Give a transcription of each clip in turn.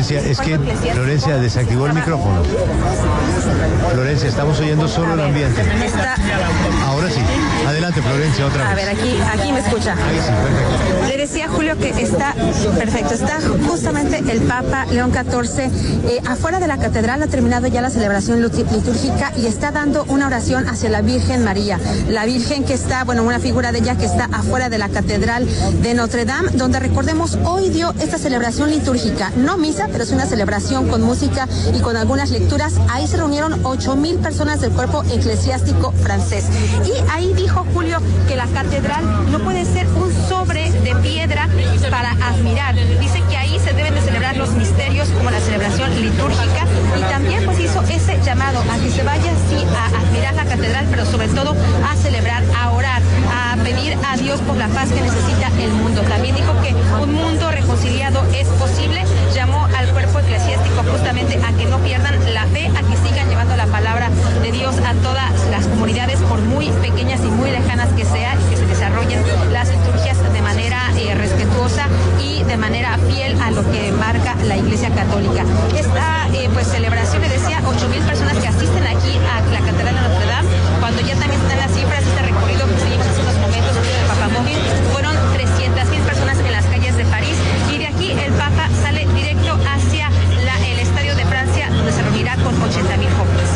Florencia, es que Florencia desactivó el micrófono. Florencia, estamos oyendo solo el ambiente. Ahora sí. Adelante, Florencia, otra vez. A ver, aquí me escucha. Ahí sí, perfecto. Le decía Julio que está perfecto. Está justamente el Papa León XIV afuera de la catedral. Ha terminado ya la celebración litúrgica y está dando una oración hacia la Virgen María. La Virgen que está, una figura de ella que está afuera de la catedral de Notre Dame, donde recordemos hoy dio esta celebración litúrgica. No misa, pero es una celebración con música y con algunas lecturas. Ahí se reunieron 8,000 personas del cuerpo eclesiástico francés. Y ahí dijo Julio que la catedral no puede ser un sobre de piedra para admirar. Dice que ahí se deben de celebrar los misterios como la celebración litúrgica, y también pues hizo ese llamado a que se vaya sí a admirar la catedral, pero sobre todo a celebrar, a orar, a pedir a Dios por la paz que necesita el mundo. También dijo que un mundo reconciliado es posible. Llamó al cuerpo eclesiástico justamente a que no pierdan la fe, a que sigan llevando la palabra de Dios a todas las comunidades, por muy pequeñas y muy lejanas que sean, y que se desarrollen las liturgias de manera respetuosa y de manera fiel a lo que marca la Iglesia Católica. Esta celebración, le decía, 8,000 personas que asisten aquí a la Catedral de Notre Dame, cuando ya también están las cifras, este recorrido que seguimos hace unos momentos del Papa Móvil, fueron 300,000 personas en las calles de París, y de aquí el Papa sale directo hacia el Estadio de Francia, donde se reunirá con 80,000 jóvenes.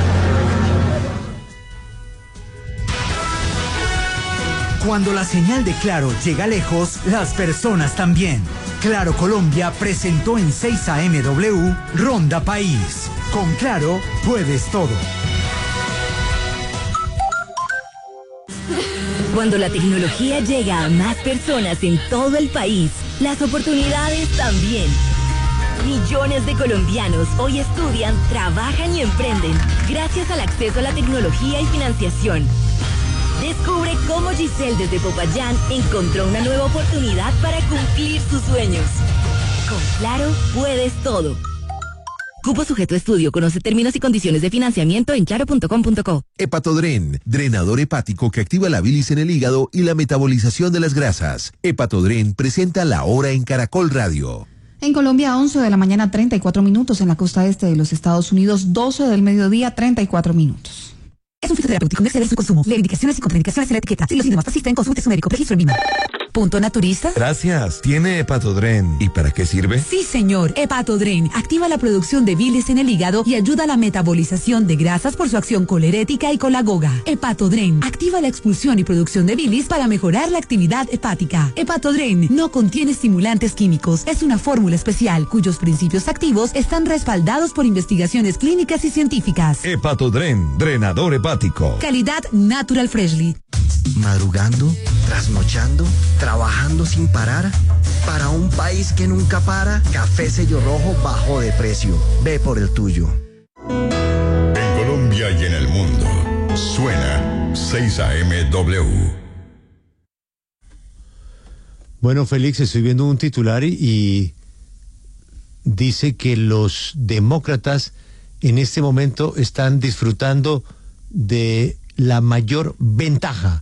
Cuando la señal de Claro llega lejos, las personas también. Claro Colombia presentó en 6 AMW Ronda País. Con Claro puedes todo. Cuando la tecnología llega a más personas en todo el país, las oportunidades también. Millones de colombianos hoy estudian, trabajan y emprenden gracias al acceso a la tecnología y financiación. Descubre cómo Giselle desde Popayán encontró una nueva oportunidad para cumplir sus sueños. Con Claro puedes todo. Cupo sujeto a estudio. Conoce términos y condiciones de financiamiento en claro.com.co. Hepatodren, drenador hepático que activa la bilis en el hígado y la metabolización de las grasas. Hepatodren presenta La Hora en Caracol Radio. En Colombia, 11 de la mañana, 34 minutos. En la costa este de los Estados Unidos, 12 del mediodía, 34 minutos. Es un fitoterapéutico, no exceder su consumo. Lee indicaciones y contraindicaciones en la etiqueta. Si los síntomas persisten, consulte su médico. Registro en Vima. ¿Punto naturista? Gracias. ¿Tiene Hepatodren? ¿Y para qué sirve? Sí, señor. Hepatodren activa la producción de bilis en el hígado y ayuda a la metabolización de grasas por su acción colerética y colagoga. Hepatodren activa la expulsión y producción de bilis para mejorar la actividad hepática. Hepatodren no contiene estimulantes químicos. Es una fórmula especial cuyos principios activos están respaldados por investigaciones clínicas y científicas. Hepatodren, drenador hepático. Calidad Natural Freshly. Madrugando, trasnochando, trabajando sin parar. Para un país que nunca para, Café Sello Rojo bajó de precio. Ve por el tuyo. En Colombia y en el mundo, suena 6 AMW. Bueno, Félix, estoy viendo un titular y dice que los demócratas en este momento están disfrutando de la mayor ventaja,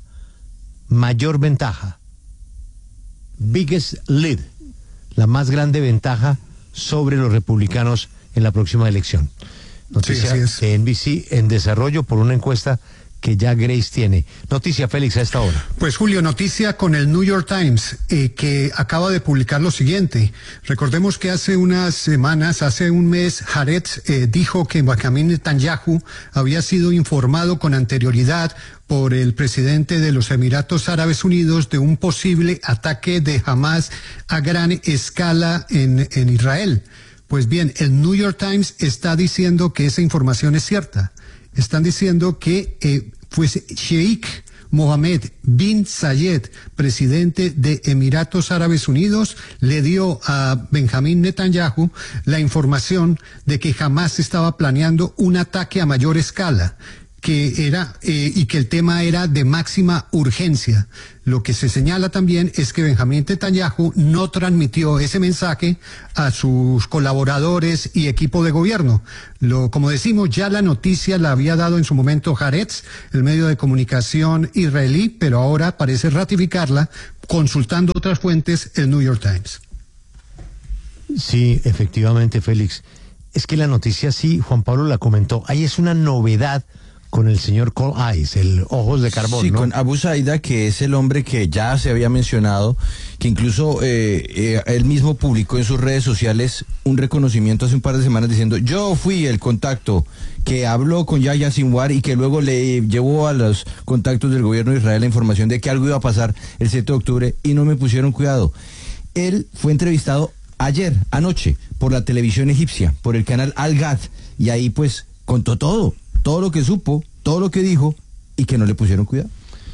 biggest lead, la más grande ventaja sobre los republicanos en la próxima elección. Noticia de NBC en desarrollo por una encuesta que ya Grace tiene. Noticia, Félix, a esta hora. Pues Julio, noticia con el New York Times, que acaba de publicar lo siguiente. Recordemos que hace unas semanas, hace un mes, Haaretz dijo que Benjamin Netanyahu había sido informado con anterioridad por el presidente de los Emiratos Árabes Unidos de un posible ataque de Hamas a gran escala en Israel. Pues bien, el New York Times está diciendo que esa información es cierta. Están diciendo que Sheikh Mohammed bin Zayed, presidente de Emiratos Árabes Unidos, le dio a Benjamin Netanyahu la información de que Hamas estaba planeando un ataque a mayor escala, que era y que el tema era de máxima urgencia. Lo que se señala también es que Benjamin Netanyahu no transmitió ese mensaje a sus colaboradores y equipo de gobierno. Como decimos, ya la noticia la había dado en su momento Haaretz, el medio de comunicación israelí, pero ahora parece ratificarla consultando otras fuentes, el New York Times. Sí, efectivamente, Félix. Es que la noticia, sí, Juan Pablo la comentó. Ahí es una novedad con el señor Cold Eyes, el ojos de carbón, sí, ¿no? Con Abu Saida, que es el hombre que ya se había mencionado, que incluso él mismo publicó en sus redes sociales un reconocimiento hace un par de semanas diciendo: yo fui el contacto que habló con Yahya Sinwar y que luego le llevó a los contactos del gobierno de Israel la información de que algo iba a pasar el 7 de octubre y no me pusieron cuidado. Él fue entrevistado anoche, por la televisión egipcia, por el canal Al Gad, y ahí pues contó todo lo que supo, todo lo que dijo, y que no le pusieron cuidado.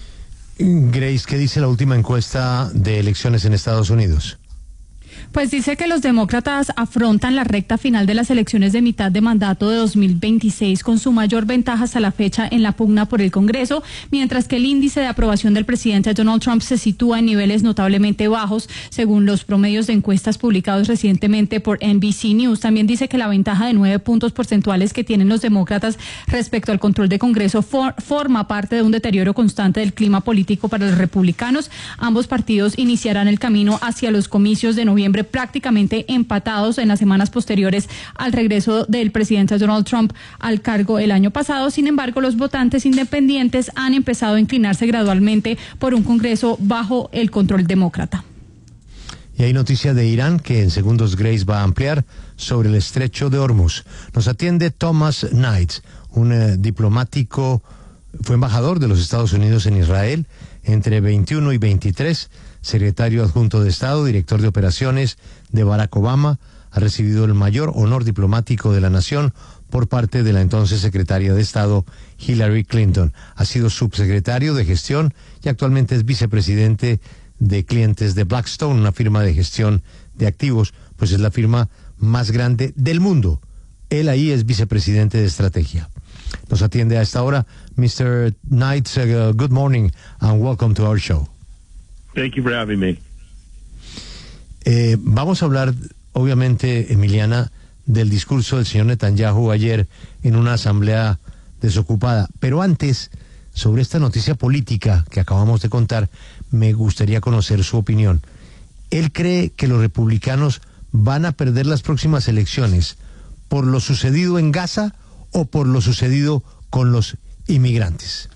Grace, ¿qué dice la última encuesta de elecciones en Estados Unidos? Pues dice que los demócratas afrontan la recta final de las elecciones de mitad de mandato de 2026 con su mayor ventaja hasta la fecha en la pugna por el Congreso, mientras que el índice de aprobación del presidente Donald Trump se sitúa en niveles notablemente bajos, según los promedios de encuestas publicados recientemente por NBC News. También dice que la ventaja de 9 puntos porcentuales que tienen los demócratas respecto al control de Congreso forma parte de un deterioro constante del clima político para los republicanos. Ambos partidos iniciarán el camino hacia los comicios de noviembre prácticamente empatados en las semanas posteriores al regreso del presidente Donald Trump al cargo el año pasado. Sin embargo, los votantes independientes han empezado a inclinarse gradualmente por un Congreso bajo el control demócrata. Y hay noticia de Irán que en segundos Grace va a ampliar sobre el estrecho de Hormuz. Nos atiende Thomas Knights, un diplomático, fue embajador de los Estados Unidos en Israel entre 21 y 23, secretario adjunto de Estado, director de operaciones de Barack Obama, ha recibido el mayor honor diplomático de la nación por parte de la entonces secretaria de Estado Hillary Clinton. Ha sido subsecretario de gestión y actualmente es vicepresidente de clientes de Blackstone, una firma de gestión de activos, pues es la firma más grande del mundo. Él ahí es vicepresidente de estrategia. Nos atiende a esta hora Mr. Knights. Good morning and welcome to our show. Thank you for having me. Vamos a hablar, obviamente, Emiliana, del discurso del señor Netanyahu ayer en una asamblea desocupada. Pero antes, sobre esta noticia política que acabamos de contar, me gustaría conocer su opinión. ¿Él cree que los republicanos van a perder las próximas elecciones por lo sucedido en Gaza o por lo sucedido con los inmigrantes?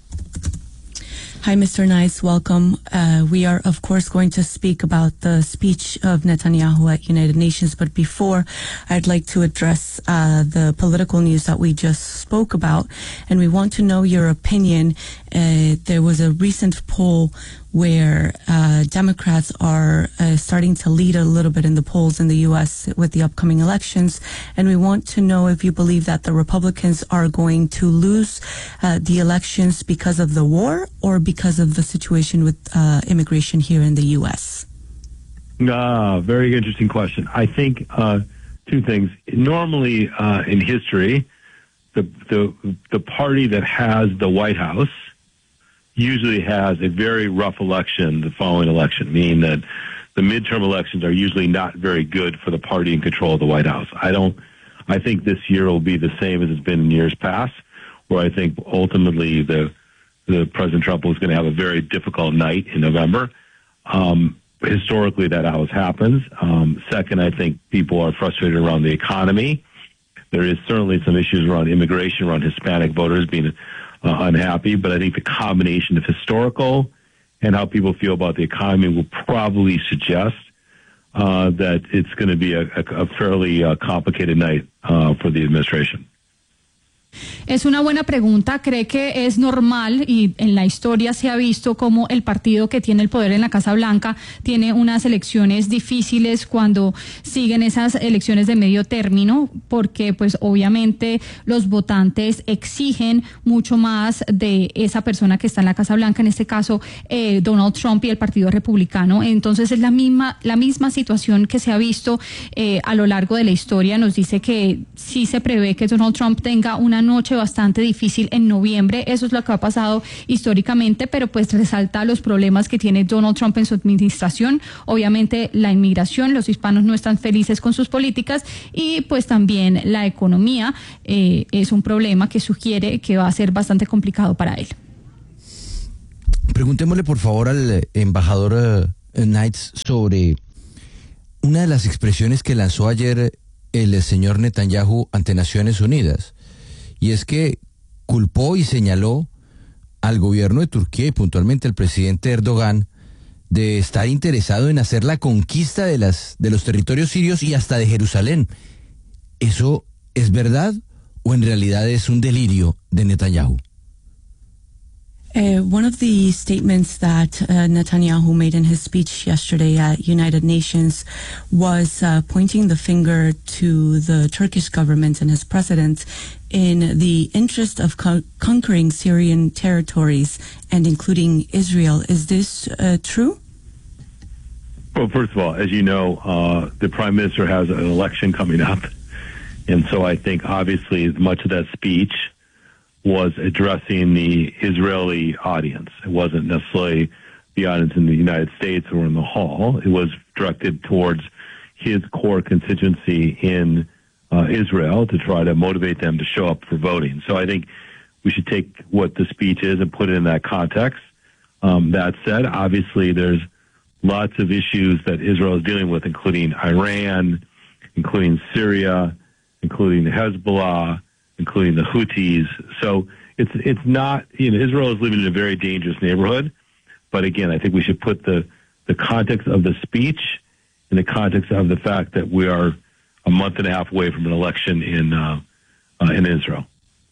Hi, Mr. Nice. Welcome. We are, of course, going to speak about the speech of Netanyahu at United Nations. But before, I'd like to address the political news that we just spoke about. And we want to know your opinion. There was a recent poll where Democrats are starting to lead a little bit in the polls in the U.S. with the upcoming elections. And we want to know if you believe that the Republicans are going to lose the elections because of the war or because of the situation with immigration here in the U.S. Very interesting question. I think two things. Normally in history, the party that has the White House usually has a very rough election the following election, meaning that the midterm elections are usually not very good for the party in control of the White House. I think this year will be the same as it's been in years past, where I think ultimately the President Trump was going to have a very difficult night in November. Historically, that always happens. Second, I think people are frustrated around the economy. There is certainly some issues around immigration, around Hispanic voters being unhappy, but I think the combination of historical and how people feel about the economy will probably suggest that it's going to be a fairly complicated night for the administration. Es una buena pregunta. ¿Cree que es normal, y en la historia se ha visto como el partido que tiene el poder en la Casa Blanca tiene unas elecciones difíciles cuando siguen esas elecciones de medio término? Porque pues obviamente los votantes exigen mucho más de esa persona que está en la Casa Blanca, en este caso Donald Trump y el Partido Republicano. Entonces es la misma situación que se ha visto a lo largo de la historia. Nos dice que sí se prevé que Donald Trump tenga una noche bastante difícil en noviembre. Eso es lo que ha pasado históricamente, pero pues resalta los problemas que tiene Donald Trump en su administración. Obviamente la inmigración, los hispanos no están felices con sus políticas, y pues también la economía es un problema que sugiere que va a ser bastante complicado para él. Preguntémosle por favor al embajador Knights sobre una de las expresiones que lanzó ayer el señor Netanyahu ante Naciones Unidas, y es que culpó y señaló al gobierno de Turquía y puntualmente al presidente Erdogan de estar interesado en hacer la conquista de los territorios sirios y hasta de Jerusalén. ¿Eso es verdad o en realidad es un delirio de Netanyahu? One of the statements that Netanyahu made in his speech yesterday at United Nations was pointing the finger to the Turkish government and his president in the interest of conquering Syrian territories and including Israel. Is this true? Well, first of all, as you know, the Prime Minister has an election coming up. And so I think obviously much of that speech was addressing the Israeli audience. It wasn't necessarily the audience in the United States or in the hall. It was directed towards his core constituency in Israel to try to motivate them to show up for voting. So I think we should take what the speech is and put it in that context. That said, obviously there's lots of issues that Israel is dealing with, including Iran, including Syria, including Hezbollah, including the Houthis. So it's not, Israel is living in a very dangerous neighborhood. But again, I think we should put the context of the speech in the context of the fact that we are a month and a half away from an election in Israel.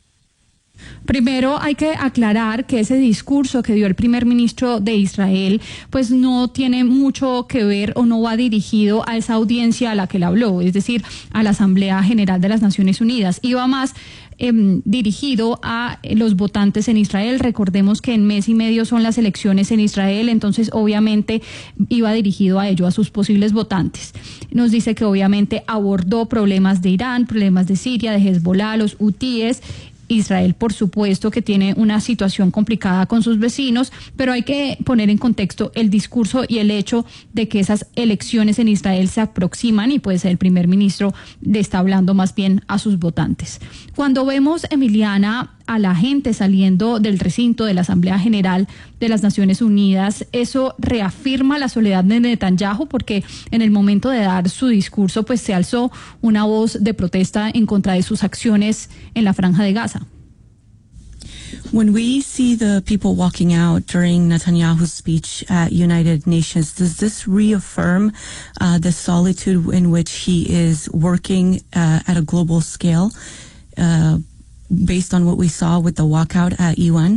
Primero hay que aclarar que ese discurso que dio el primer ministro de Israel pues no tiene mucho que ver o no va dirigido a esa audiencia a la que él habló, es decir, a la Asamblea General de las Naciones Unidas. Iba más dirigido a los votantes en Israel. Recordemos que en mes y medio son las elecciones en Israel, entonces obviamente iba dirigido a ello, a sus posibles votantes. Nos dice que obviamente abordó problemas de Irán, problemas de Siria, de Hezbollah, los hutíes. Israel, por supuesto, que tiene una situación complicada con sus vecinos, pero hay que poner en contexto el discurso y el hecho de que esas elecciones en Israel se aproximan y pues el primer ministro le está hablando más bien a sus votantes. Cuando vemos, Emiliana, a la gente saliendo del recinto de la Asamblea General de las Naciones Unidas, eso reafirma la soledad de Netanyahu, porque en el momento de dar su discurso pues se alzó una voz de protesta en contra de sus acciones en la Franja de Gaza. When we see the people walking out during Netanyahu's speech at United Nations, does this reaffirm the solitude in which he is working at a global scale? Based on what we saw with the walkout at UN?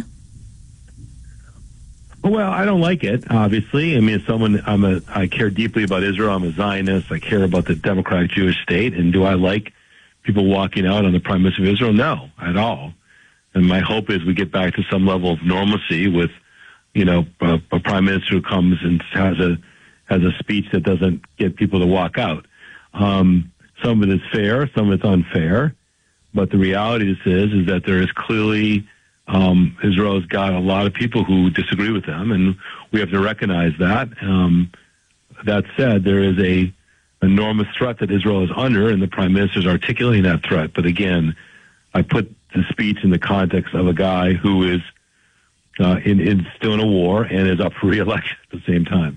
Well, I don't like it, obviously. I mean, as someone, I care deeply about Israel. I'm a Zionist. I care about the democratic Jewish state. And do I like people walking out on the Prime Minister of Israel? No, at all. And my hope is we get back to some level of normalcy with, a Prime Minister who comes and has a speech that doesn't get people to walk out. Some of it is fair, some of it's unfair. But the reality is that there is clearly, Israel has got a lot of people who disagree with them, and we have to recognize that. That said, there is a enormous threat that Israel is under, and the Prime Minister is articulating that threat. But again, I put the speech in the context of a guy who is still in a war and is up for re-election at the same time.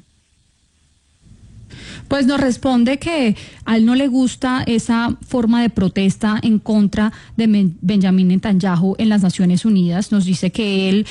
Pues nos responde que a él no le gusta esa forma de protesta en contra de Benjamin Netanyahu en las Naciones Unidas. Nos dice que él,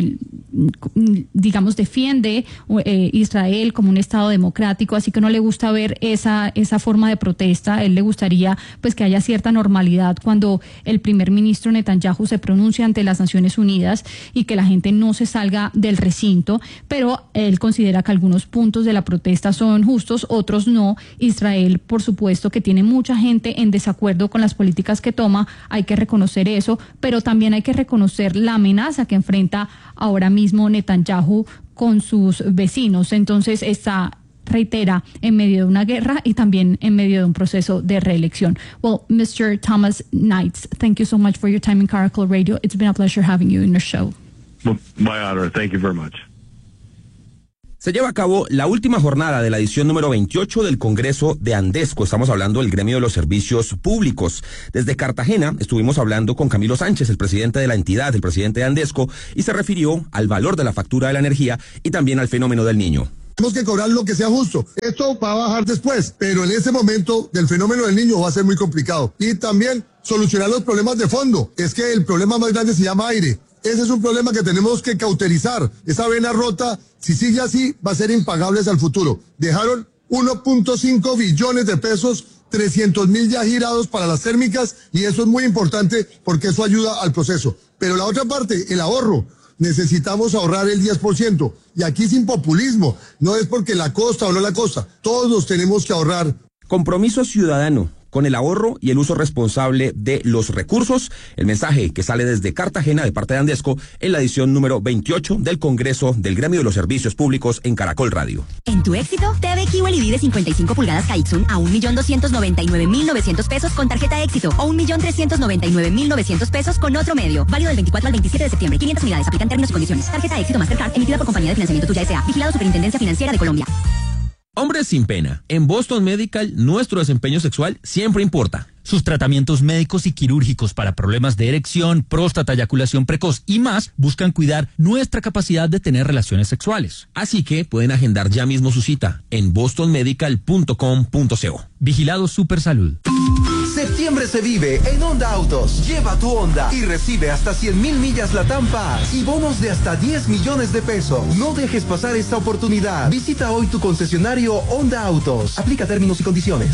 defiende Israel como un Estado democrático, así que no le gusta ver esa forma de protesta. A él le gustaría pues que haya cierta normalidad cuando el primer ministro Netanyahu se pronuncia ante las Naciones Unidas y que la gente no se salga del recinto, pero él considera que algunos puntos de la protesta son justos, otros no. Israel, por supuesto, que tiene mucha gente en desacuerdo con las políticas que toma, hay que reconocer eso, pero también hay que reconocer la amenaza que enfrenta ahora mismo Netanyahu con sus vecinos. Entonces está, reitera, en medio de una guerra y también en medio de un proceso de reelección. Well, Mr. Thomas Knights, thank you so much for your time in Caracol Radio. It's been a pleasure having you in your show. Well, my honor. Thank you very much. Se lleva a cabo la última jornada de la edición número 28 del Congreso de Andesco. Estamos hablando del gremio de los servicios públicos. Desde Cartagena estuvimos hablando con Camilo Sánchez, el presidente de la entidad, el presidente de Andesco, y se refirió al valor de la factura de la energía y también al fenómeno del Niño. Tenemos que cobrar lo que sea justo. Esto va a bajar después, pero en ese momento del fenómeno del niño va a ser muy complicado. Y también solucionar los problemas de fondo. Es que el problema más grande se llama aire. Ese es un problema que tenemos que cauterizar. Esa vena rota, si sigue así, va a ser impagable hacia el futuro. Dejaron 1.5 billones de pesos, 300.000 ya girados para las térmicas, y eso es muy importante porque eso ayuda al proceso. Pero la otra parte, el ahorro. Necesitamos ahorrar el 10%. Y aquí sin populismo. No es porque la costa o no la costa. Todos tenemos que ahorrar. Compromiso ciudadano con el ahorro y el uso responsable de los recursos. El mensaje que sale desde Cartagena de parte de Andesco en la edición número 28 del Congreso del Gremio de los Servicios Públicos en Caracol Radio. En tu éxito, TV Kiwo LED de 55 pulgadas Kaixun a 1.299.900 pesos con tarjeta éxito o 1.399.900 pesos con otro medio. Válido del 24 al 27 de septiembre. 500 unidades. Aplican términos y condiciones. Tarjeta éxito Mastercard emitida por Compañía de Financiamiento Tuya S.A. Vigilado Superintendencia Financiera de Colombia. Hombres sin pena. En Boston Medical, nuestro desempeño sexual siempre importa. Sus tratamientos médicos y quirúrgicos para problemas de erección, próstata, eyaculación precoz y más buscan cuidar nuestra capacidad de tener relaciones sexuales. Así que pueden agendar ya mismo su cita en bostonmedical.com.co. Vigilado Supersalud. Septiembre se vive en Honda Autos. Lleva tu Honda y recibe hasta 100.000 millas LATAM Pass y bonos de hasta 10 millones de pesos. No dejes pasar esta oportunidad. Visita hoy tu concesionario Honda Autos. Aplica términos y condiciones.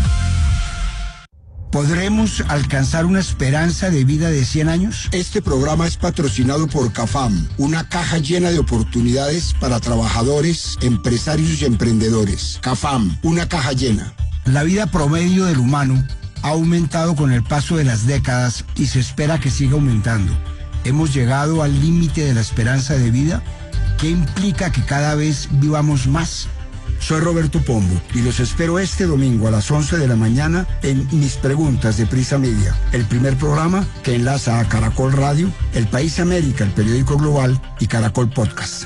¿Podremos alcanzar una esperanza de vida de 100 años? Este programa es patrocinado por CAFAM, una caja llena de oportunidades para trabajadores, empresarios y emprendedores. CAFAM, una caja llena. La vida promedio del humano ha aumentado con el paso de las décadas y se espera que siga aumentando. ¿Hemos llegado al límite de la esperanza de vida? ¿Qué implica que cada vez vivamos más? Soy Roberto Pombo y los espero este domingo a las 11 de la mañana en Mis Preguntas de Prisa Media, el primer programa que enlaza a Caracol Radio, El País América, el periódico global y Caracol Podcast.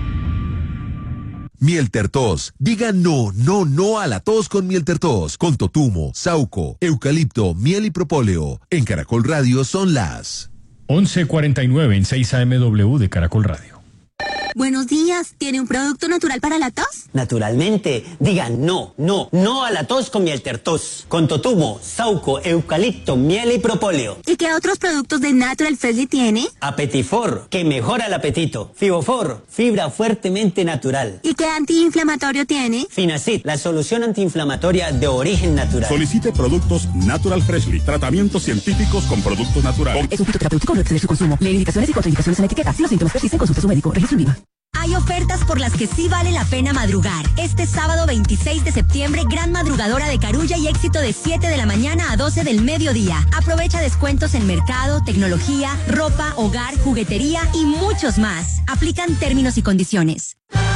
Miel Tertos. Diga no, no, no a la tos con Miel Tertos. Con totumo, sauco, eucalipto, miel y propóleo. En Caracol Radio son las 11:49 en 6 AMW de Caracol Radio. Buenos días, ¿tiene un producto natural para la tos? Naturalmente, digan no, no, no a la tos con Miel Tertos. Con totumo, sauco, eucalipto, miel y propóleo. ¿Y qué otros productos de Natural Freshly tiene? Apetifor, que mejora el apetito. Fibofor, fibra fuertemente natural. ¿Y qué antiinflamatorio tiene? Finacid, la solución antiinflamatoria de origen natural. Solicite productos Natural Freshly, tratamientos científicos con productos naturales. Es un fitoterapéutico, no excede su consumo. Lee indicaciones y contraindicaciones en la etiqueta. Si los síntomas persisten, consulte a su médico. Registro INVIMA. Hay ofertas por las que sí vale la pena madrugar. Este sábado 26 de septiembre, gran madrugadora de Carulla y éxito de 7 de la mañana a 12 del mediodía. Aprovecha descuentos en mercado, tecnología, ropa, hogar, juguetería y muchos más. Aplican términos y condiciones.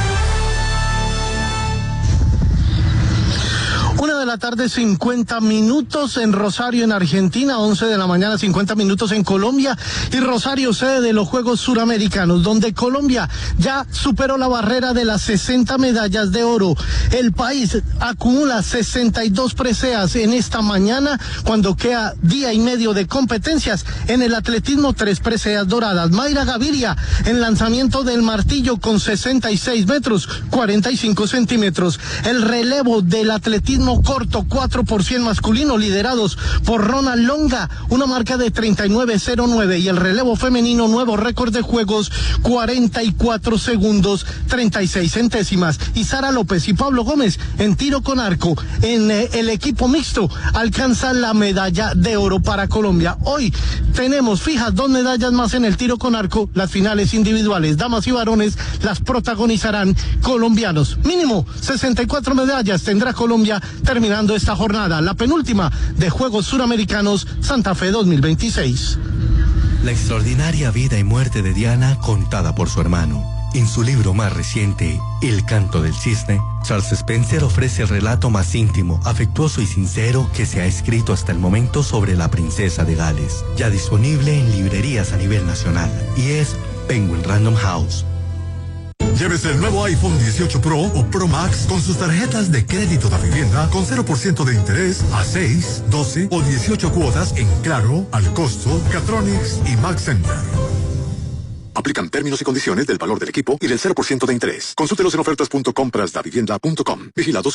1 de la tarde, 50 minutos en Rosario, en Argentina, 11 de la mañana, 50 minutos en Colombia, y Rosario, sede de los Juegos Suramericanos, donde Colombia ya superó la barrera de las 60 medallas de oro. El país acumula 62 preseas en esta mañana, cuando queda día y medio de competencias. En el atletismo, 3 preseas doradas. Mayra Gaviria, en lanzamiento del martillo con 66 metros, 45 centímetros. El relevo del atletismo corto, 4% masculino, liderados por Ronald Longa, una marca de 39.09, y el relevo femenino, nuevo récord de juegos, 44 segundos, 36 centésimas. Y Sara López y Pablo Gómez en tiro con arco, en el equipo mixto, alcanzan la medalla de oro para Colombia. Hoy tenemos fijas 2 medallas más en el tiro con arco. Las finales individuales, damas y varones, las protagonizarán colombianos. Mínimo 64 medallas tendrá Colombia terminando esta jornada, la penúltima de Juegos Suramericanos Santa Fe 2026. La extraordinaria vida y muerte de Diana contada por su hermano. En su libro más reciente, El canto del cisne, Charles Spencer ofrece el relato más íntimo, afectuoso y sincero que se ha escrito hasta el momento sobre la princesa de Gales, ya disponible en librerías a nivel nacional, y es Penguin Random House. Llévese el nuevo iPhone 18 Pro o Pro Max con sus tarjetas de crédito de vivienda con 0% de interés a 6, 12 o 18 cuotas en Claro, Al Costo, Catronics y Max Center. Aplican términos y condiciones del valor del equipo y del 0% de interés. Consúltelos en ofertas.comprasdavivienda.com. Vigilados